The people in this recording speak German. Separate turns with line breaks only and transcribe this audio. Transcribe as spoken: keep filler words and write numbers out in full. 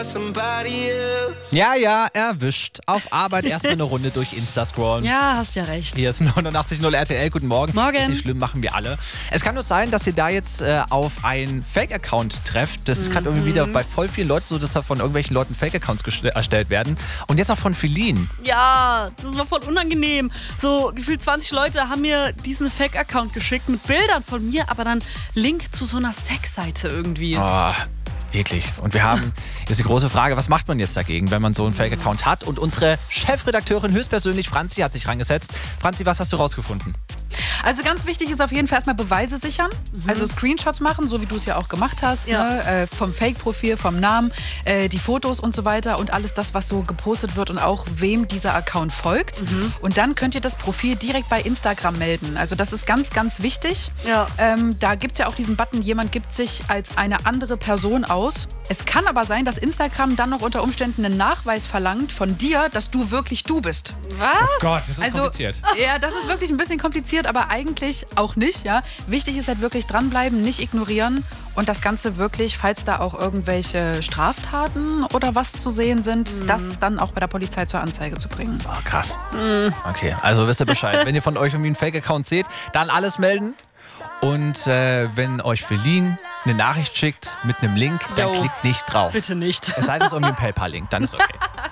Ja, ja, erwischt. Auf Arbeit erstmal eine Runde durch Insta scrollen.
Ja, hast ja recht.
Hier ist neunundachtzig Komma null R T L. Guten Morgen.
Morgen.
Ist nicht schlimm, machen wir alle. Es kann nur sein, dass ihr da jetzt äh, auf einen Fake-Account trefft. Das ist
Mhm.
gerade irgendwie wieder bei voll vielen Leuten so, dass da von irgendwelchen Leuten Fake-Accounts gest- erstellt werden. Und jetzt auch von Feline.
Ja, das war voll unangenehm. So gefühlt zwanzig Leute haben mir diesen Fake-Account geschickt mit Bildern von mir, aber dann Link zu so einer Sexseite irgendwie.
Oh, eklig. Und wir haben jetzt die große Frage, was macht man jetzt dagegen, wenn man so einen Fake-Account hat? Und unsere Chefredakteurin höchstpersönlich, Franzi, hat sich rangesetzt. Franzi, was hast du rausgefunden?
Also ganz wichtig ist auf jeden Fall erstmal Beweise sichern, mhm. also Screenshots machen, so wie du es ja auch gemacht hast,
Ja.
ne? äh, vom Fake-Profil, vom Namen, äh, die Fotos und so weiter und alles das, was so gepostet wird und auch wem dieser Account folgt. Mhm. Und dann könnt ihr das Profil direkt bei Instagram melden. Also das ist ganz, ganz wichtig.
Ja.
Ähm, da gibt es ja auch diesen Button, jemand gibt sich als eine andere Person aus. Es kann aber sein, dass Instagram dann noch unter Umständen einen Nachweis verlangt von dir, dass du wirklich du bist.
Was?
Gott, das ist
Also,
kompliziert.
ja, das ist wirklich ein bisschen kompliziert, aber eigentlich auch nicht. Ja. Wichtig ist halt wirklich dranbleiben, nicht ignorieren und das Ganze wirklich, falls da auch irgendwelche Straftaten oder was zu sehen sind, mhm. das dann auch bei der Polizei zur Anzeige zu bringen.
Oh, krass. Mhm. Okay, also wisst ihr Bescheid. Wenn ihr von euch irgendwie einen Fake-Account seht, dann alles melden. Und äh, wenn euch Feline eine Nachricht schickt mit einem Link, dann
Jo.
klickt nicht drauf.
Bitte nicht.
Es sei denn, es ist irgendwie ein PayPal-Link, dann ist okay.